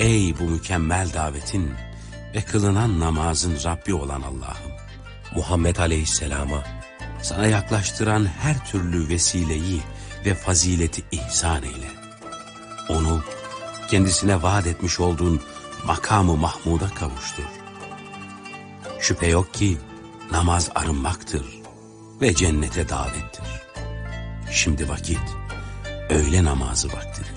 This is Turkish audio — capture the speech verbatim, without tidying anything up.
Ey bu mükemmel davetin ve kılınan namazın Rabbi olan Allah'ım, Muhammed Aleyhisselam'a sana yaklaştıran her türlü vesileyi ve fazileti ihsan eyle. Onu kendisine vaat etmiş olduğun makamı Mahmud'a kavuştur. Şüphe yok ki namaz arınmaktır ve cennete davettir. Şimdi vakit öğle namazı vaktidir.